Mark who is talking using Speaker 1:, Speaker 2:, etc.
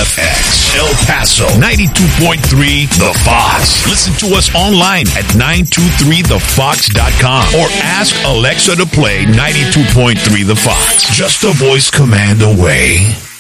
Speaker 1: KFX, El Paso, 92.3 The Fox. Listen to us online at 923thefox.com or ask Alexa to play 92.3 The Fox. Just a voice command away.